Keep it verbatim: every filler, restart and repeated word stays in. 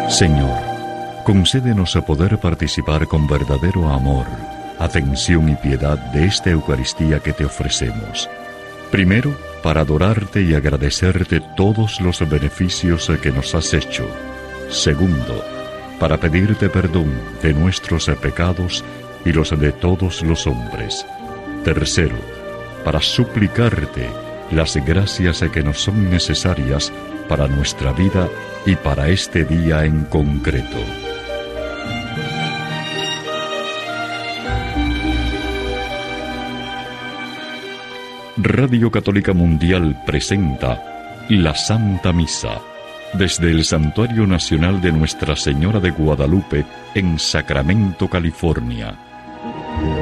Señor, concédenos a poder participar con verdadero amor, atención y piedad de esta Eucaristía que te ofrecemos. Primero, para adorarte y agradecerte todos los beneficios que nos has hecho. Segundo, para pedirte perdón de nuestros pecados y los de todos los hombres. Tercero, para suplicarte las gracias que nos son necesarias para nuestra vida y para este día en concreto. Radio Católica Mundial presenta la Santa Misa desde el Santuario Nacional de Nuestra Señora de Guadalupe en Sacramento, California.